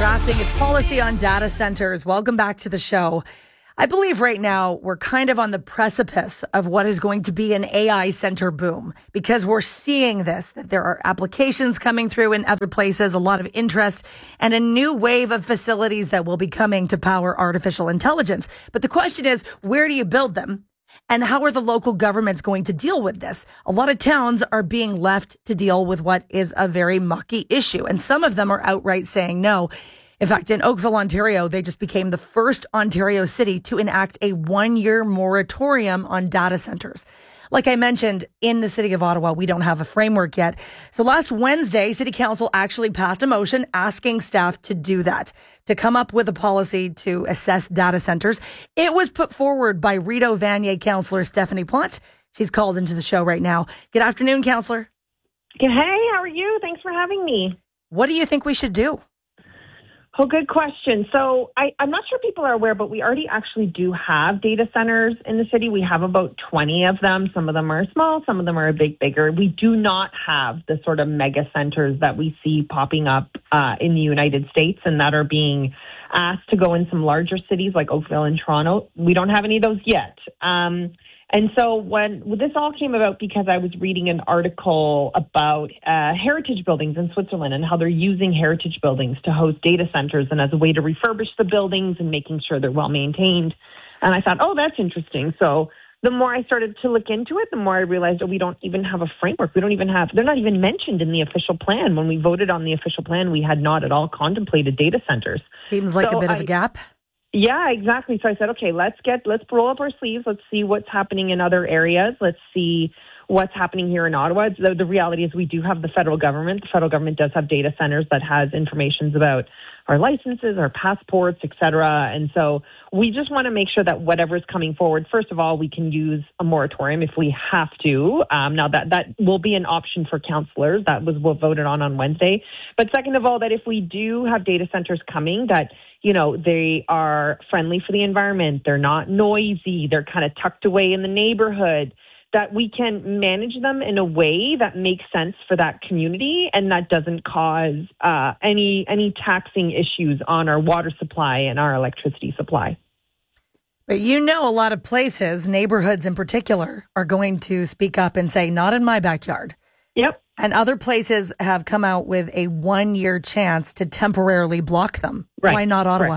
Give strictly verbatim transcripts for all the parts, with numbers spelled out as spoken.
grasping its policy on data centers. Welcome back to the show. I believe right now we're kind of on the precipice of what is going to be an A I center boom, because we're seeing this, that there are applications coming through in other places, a lot of interest, and a new wave of facilities that will be coming to power artificial intelligence. But the question is, where do you build them? And how are the local governments going to deal with this? A lot of towns are being left to deal with what is a very mucky issue, and some of them are outright saying no. In fact, in Oakville, Ontario, they just became the first Ontario city to enact a one-year moratorium on data centers. Like I mentioned, in the city of Ottawa, we don't have a framework yet. So last Wednesday, City Council actually passed a motion asking staff to do that, to come up with a policy to assess data centers. It was put forward by Rideau Vanier Councillor Stephanie Plante. She's called into the show right now. Good afternoon, Councillor. Hey, how are you? Thanks for having me. What do you think we should do? Oh, good question. So I, I'm not sure people are aware, but we already actually do have data centers in the city. We have about twenty of them. Some of them are small, some of them are a bit bigger. We do not have the sort of mega centers that we see popping up uh, in the United States and that are being asked to go in some larger cities like Oakville and Toronto. We don't have any of those yet. Um, And so when well, this all came about because I was reading an article about uh, heritage buildings in Switzerland and how they're using heritage buildings to host data centers and as a way to refurbish the buildings and making sure they're well maintained. And I thought, oh, that's interesting. So the more I started to look into it, the more I realized, oh, we don't even have a framework. We don't even have, they're not even mentioned in the official plan. When we voted on the official plan, we had not at all contemplated data centers. Seems like so a bit I, of a gap. Yeah, exactly. So I said, okay, let's get, let's roll up our sleeves. Let's see what's happening in other areas. Let's see what's happening here in Ottawa. The, the reality is we do have the federal government. The federal government does have data centers that has information about our licenses, our passports, et cetera. And so we just want to make sure that whatever is coming forward, first of all, we can use a moratorium if we have to. Um, now that, that will be an option for councillors. That was what voted on on Wednesday. But second of all, that if we do have data centers coming, that you know, they are friendly for the environment. They're not noisy. They're kind of tucked away in the neighborhood, that we can manage them in a way that makes sense for that community and that doesn't cause uh, any any taxing issues on our water supply and our electricity supply. But you know, a lot of places, neighborhoods in particular, are going to speak up and say, not in my backyard. Yep. And other places have come out with a one-year chance to temporarily block them. Right. Why not Ottawa? Right.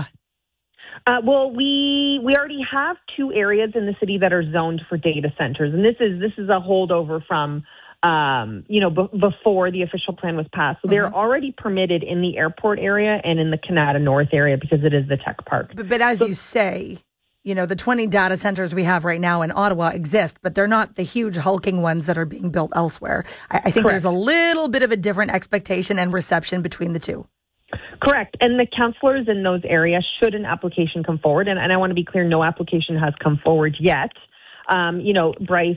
Uh, well, we we already have two areas in the city that are zoned for data centers, and this is this is a holdover from um, you know b- before the official plan was passed. So mm-hmm. They're already permitted in the airport area and in the Canada North area because it is the tech park. But, but as so, you say, you know, the twenty data centers we have right now in Ottawa exist, but they're not the huge hulking ones that are being built elsewhere. I, I think correct. There's a little bit of a different expectation and reception between the two. Correct. And the councillors in those areas, should an application come forward, and, and I want to be clear, no application has come forward yet. Um, you know, Bryce,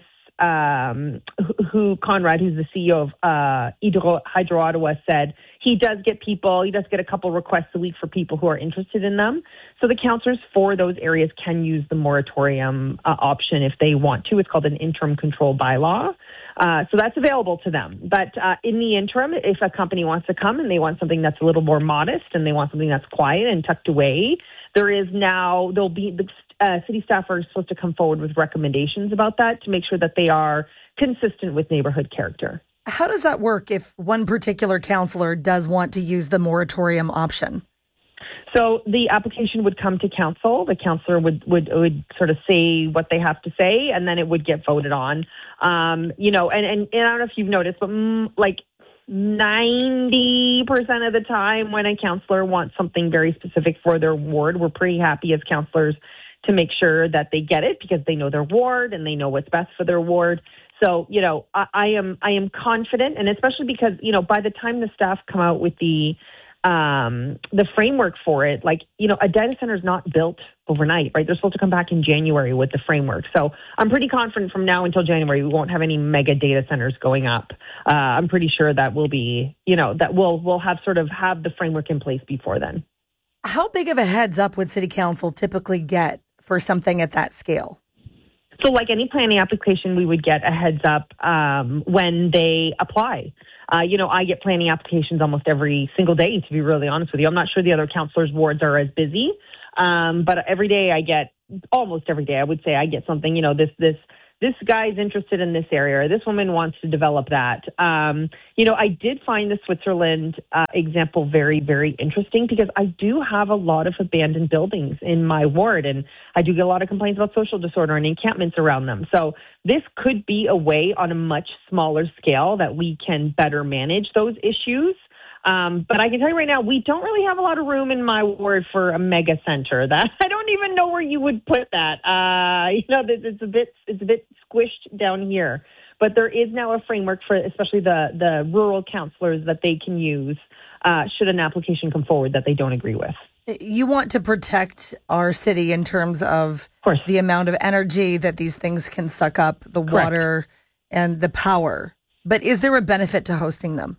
um, who, who Conrad, who's the C E O of uh, Hydro, Hydro Ottawa, said he does get people, he does get a couple requests a week for people who are interested in them. So the councillors for those areas can use the moratorium uh, option if they want to. It's called an interim control bylaw. Uh, so that's available to them. But uh, in the interim, if a company wants to come and they want something that's a little more modest and they want something that's quiet and tucked away, there is now, there'll be, the uh, city staff are supposed to come forward with recommendations about that to make sure that they are consistent with neighborhood character. How does that work if one particular councillor does want to use the moratorium option? So the application would come to council. The councillor would, would would sort of say what they have to say, and then it would get voted on. Um, you know, and, and, and I don't know if you've noticed, but mm, like ninety percent of the time when a councillor wants something very specific for their ward, we're pretty happy as councillors to make sure that they get it because they know their ward and they know what's best for their ward. So, you know, I, I am I am confident, and especially because, you know, by the time the staff come out with the um, the framework for it, like, you know, a data center is not built overnight, right? They're supposed to come back in January with the framework. So I'm pretty confident from now until January, we won't have any mega data centers going up. Uh, I'm pretty sure that we'll be, you know, that we'll, we'll have sort of have the framework in place before then. How big of a heads up would City Council typically get for something at that scale? So like any planning application, we would get a heads up um, when they apply. Uh, you know, I get planning applications almost every single day, to be really honest with you. I'm not sure the other councillors' wards are as busy, um, but every day I get, almost every day, I would say I get something, you know, this, this, this guy's interested in this area, or this woman wants to develop that. Um, you know, I did find the Switzerland uh, example very, very interesting because I do have a lot of abandoned buildings in my ward, and I do get a lot of complaints about social disorder and encampments around them. So this could be a way on a much smaller scale that we can better manage those issues. Um, but I can tell you right now, we don't really have a lot of room in my ward for a mega center. That I don't even know where you would put that. Uh, you know, it's a bit it's a bit squished down here. But there is now a framework for, especially the the rural councillors, that they can use uh, should an application come forward that they don't agree with. You want to protect our city in terms of, of course, the amount of energy that these things can suck up, the Correct. water and the power. But is there a benefit to hosting them?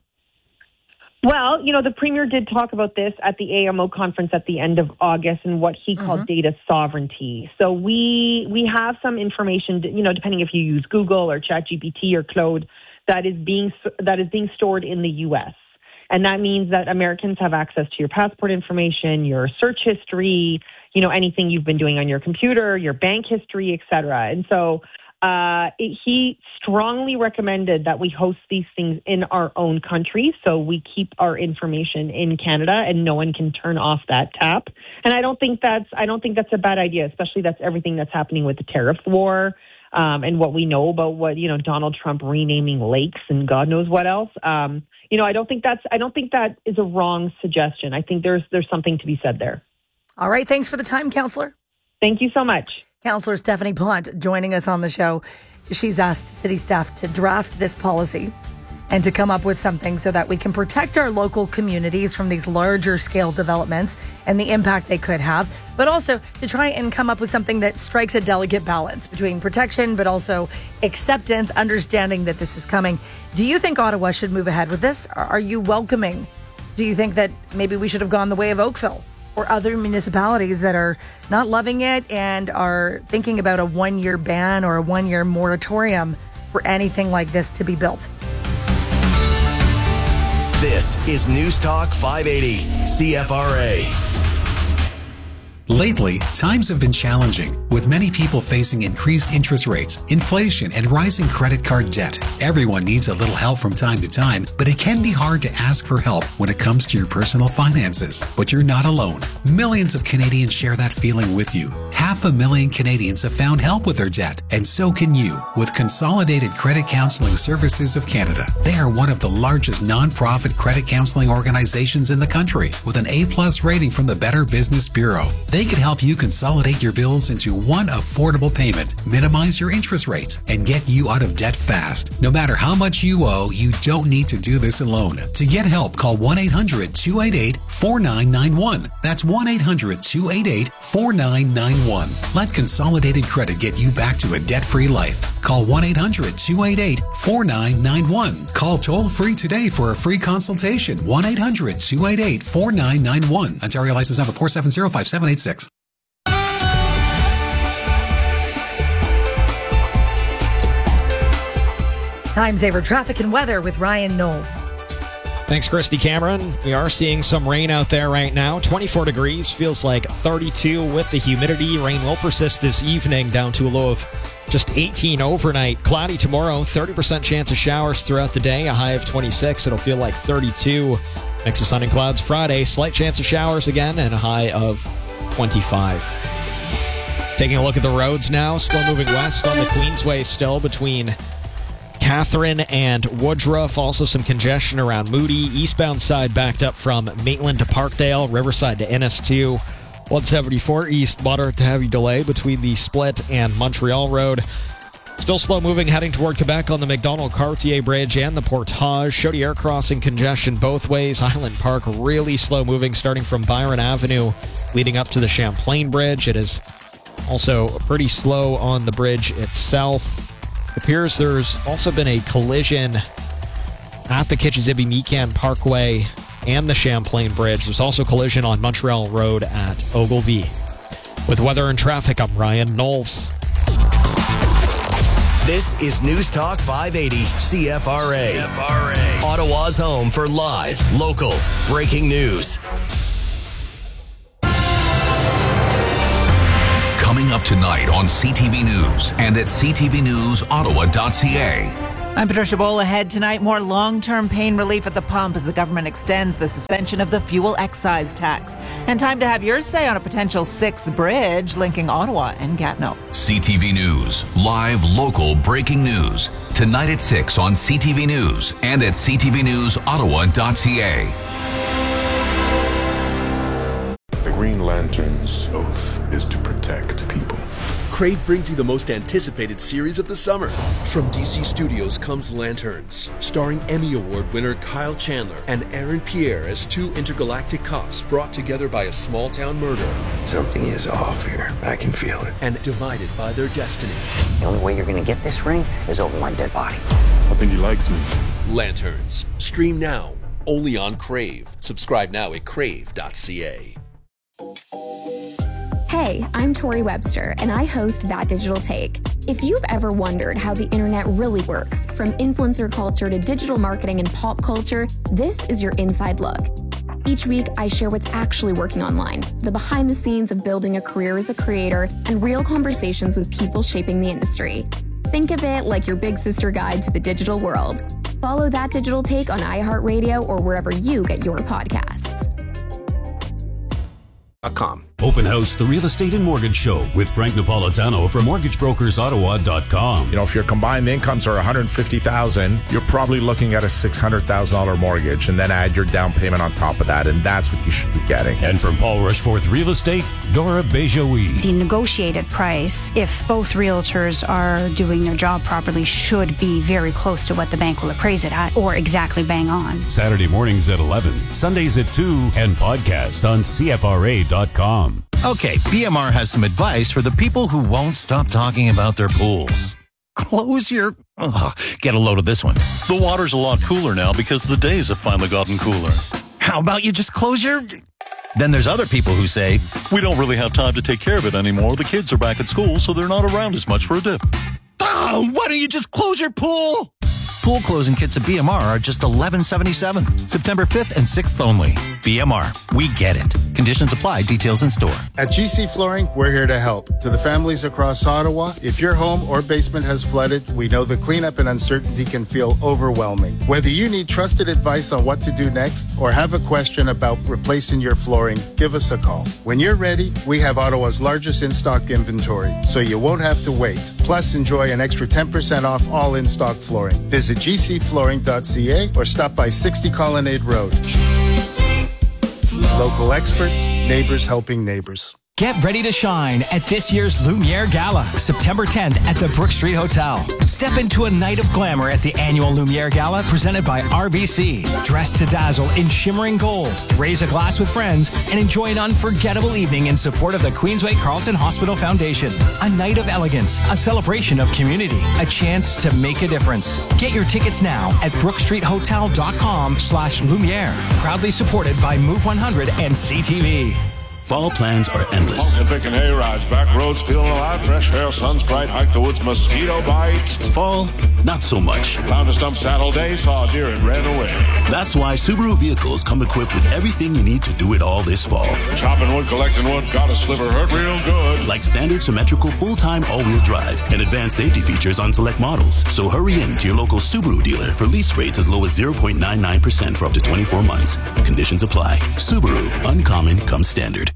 Well, you know, the Premier did talk about this at the A M O conference at the end of August and what he called mm-hmm. data sovereignty. So we we have some information, you know, depending if you use Google or ChatGPT or Claude, that is being that is being stored in the U S. And that means that Americans have access to your passport information, your search history, you know, anything you've been doing on your computer, your bank history, et cetera. And so Uh, it, he strongly recommended that we host these things in our own country, so we keep our information in Canada, and no one can turn off that tap. And I don't think that's I don't think that's a bad idea, especially that's everything that's happening with the tariff war um, and what we know about what you know Donald Trump renaming lakes and God knows what else. Um, you know, I don't think that's I don't think that is a wrong suggestion. I think there's there's something to be said there. All right, thanks for the time, Councillor. Thank you so much. Councillor Stephanie Plante joining us on the show. She's asked city staff to draft this policy and to come up with something so that we can protect our local communities from these larger scale developments and the impact they could have, but also to try and come up with something that strikes a delicate balance between protection, but also acceptance, understanding that this is coming. Do you think Ottawa should move ahead with this? Are you welcoming? Do you think that maybe we should have gone the way of Oakville or other municipalities that are not loving it and are thinking about a one-year ban or a one-year moratorium for anything like this to be built? This is News Talk five eighty, C F R A. Lately, times have been challenging, with many people facing increased interest rates, inflation, and rising credit card debt. Everyone needs a little help from time to time, but it can be hard to ask for help when it comes to your personal finances. But you're not alone. Millions of Canadians share that feeling with you. Half a million Canadians have found help with their debt, and so can you with Consolidated Credit Counseling Services of Canada. They are one of the largest non-profit credit counseling organizations in the country, with an A-plus rating from the Better Business Bureau. They can help you consolidate your bills into one affordable payment, minimize your interest rates, and get you out of debt fast. No matter how much you owe, you don't need to do this alone. To get help, call one eight hundred two eight eight four nine nine one. That's one eight hundred two eight eight four nine nine one. Let Consolidated Credit get you back to a debt-free life. Call one eight hundred two eight eight four nine nine one. Call toll-free today for a free consultation. one eight hundred two eight eight four nine nine one. Ontario license number four seven zero five seven eight six. Time saver traffic and weather with Ryan Knowles. Thanks, Christy Cameron. We are seeing some rain out there right now. twenty-four degrees, feels like thirty-two with the humidity. Rain will persist this evening down to a low of just eighteen overnight. Cloudy tomorrow, thirty percent chance of showers throughout the day, a high of twenty-six. It'll feel like thirty-two. Mix of sun and clouds Friday, slight chance of showers again, and a high of twenty-five. Taking a look at the roads now, still moving west on the Queensway still between Catherine and Woodruff. Also some congestion around Moody. Eastbound side backed up from Maitland to Parkdale. Riverside to N S two. one seventy-four east, moderate to heavy delay between the Split and Montreal Road. Still slow moving heading toward Quebec on the McDonald-Cartier Bridge and the Portage. Chaudière crossing congestion both ways. Highland Park really slow moving starting from Byron Avenue leading up to the Champlain Bridge. It is also pretty slow on the bridge itself. It appears there's also been a collision at the Kitchissippi-Meekan Parkway and the Champlain Bridge. There's also collision on Montreal Road at Ogilvie. With weather and traffic, I'm Ryan Knowles. This is News Talk five eighty, C F R A. C F R A. Ottawa's home for live, local, breaking news. Coming up tonight on C T V News and at c t v news ottawa dot c a. I'm Patricia Bowl. Ahead tonight, more long-term pain relief at the pump as the government extends the suspension of the fuel excise tax. And time to have your say on a potential sixth bridge linking Ottawa and Gatineau. C T V News, live, local, breaking news. Tonight at six on C T V News and at c t v news ottawa dot c a. The Green Lantern's oath is to protect people. Crave brings you the most anticipated series of the summer. From D C Studios comes Lanterns, starring Emmy Award winner Kyle Chandler and Aaron Pierre as two intergalactic cops brought together by a small-town murder. Something is off here. I can feel it. And divided by their destiny. The only way you're going to get this ring is over my dead body. I think he likes me. Lanterns. Stream now. Only on Crave. Subscribe now at crave dot c a. Hey, I'm Tori Webster, and I host That Digital Take. If you've ever wondered how the internet really works, from influencer culture to digital marketing and pop culture, this is your inside look. Each week, I share what's actually working online, the behind the scenes of building a career as a creator, and real conversations with people shaping the industry. Think of it like your big sister guide to the digital world. Follow That Digital Take on iHeartRadio or wherever you get your podcasts. Com. Open House, the Real Estate and Mortgage Show with Frank Napolitano from mortgage brokers ottawa dot com. You know, if your combined incomes are one hundred fifty thousand dollars, you're probably looking at a six hundred thousand dollars mortgage, and then add your down payment on top of that, and that's what you should be getting. And from Paul Rushforth Real Estate, Dora Bejoui. The negotiated price, if both realtors are doing their job properly, should be very close to what the bank will appraise it at, or exactly bang on. Saturday mornings at eleven, Sundays at two, and podcast on c f r a dot com. Okay, B M R has some advice for the people who won't stop talking about their pools. Close your... Oh, get a load of this one. The water's a lot cooler now because the days have finally gotten cooler. How about you just close your... Then there's other people who say, we don't really have time to take care of it anymore. The kids are back at school, so they're not around as much for a dip. Oh, why don't you just close your pool? Pool closing kits at B M R are just eleven seventy-seven. September fifth and sixth only. B M R, we get it. Conditions apply. Details in store. At G C Flooring, we're here to help. To the families across Ottawa, if your home or basement has flooded, we know the cleanup and uncertainty can feel overwhelming. Whether you need trusted advice on what to do next or have a question about replacing your flooring, give us a call. When you're ready, we have Ottawa's largest in-stock inventory, so you won't have to wait. Plus, enjoy an extra ten percent off all in-stock flooring. Visit g c flooring dot c a or stop by sixty Colonnade Road. Local experts, neighbors helping neighbors. Get ready to shine at this year's Lumiere Gala, September tenth at the Brook Street Hotel. Step into a night of glamour at the annual Lumiere Gala presented by R B C. Dress to dazzle in shimmering gold, raise a glass with friends, and enjoy an unforgettable evening in support of the Queensway Carleton Hospital Foundation. A night of elegance, a celebration of community, a chance to make a difference. Get your tickets now at brook street hotel dot com slash Lumiere. Proudly supported by Move one hundred and C T V. Fall plans are endless. Pumpkin picking hay rides, back roads feeling alive, fresh air, sun's bright, hike the woods, mosquito bites. Fall, not so much. Found a stump saddle day, saw a deer and ran away. That's why Subaru vehicles come equipped with everything you need to do it all this fall. Chopping wood, collecting wood, got a sliver, hurt real good. Like standard symmetrical full-time all-wheel drive and advanced safety features on select models. So hurry in to your local Subaru dealer for lease rates as low as zero point nine nine percent for up to twenty-four months. Conditions apply. Subaru, uncommon comes standard.